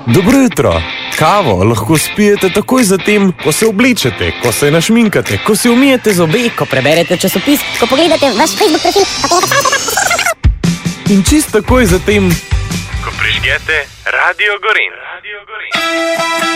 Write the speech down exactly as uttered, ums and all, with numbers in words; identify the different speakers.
Speaker 1: Dobro jutro. Kavo lahko spijete takoj zatem, ko se oblečete, ko se našminkate, ko si umijete zobe,
Speaker 2: ko preberete časopis,
Speaker 3: ko pogledate vaš Facebook profil,
Speaker 1: in čisto takoj zatem,
Speaker 4: ko prižgete Radio Gorenj. Radio Gorenj.